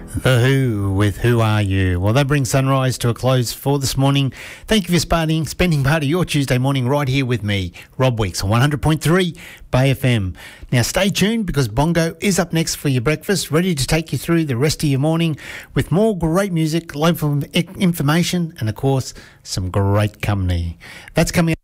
The Who with Who Are You? Well, that brings Sunrise to a close for this morning. Thank you for spending part of your Tuesday morning right here with me, Rob Weeks, on 100.3 Bay FM. Now, stay tuned because Bongo is up next for your breakfast, ready to take you through the rest of your morning with more great music, local information, and, of course, some great company. That's coming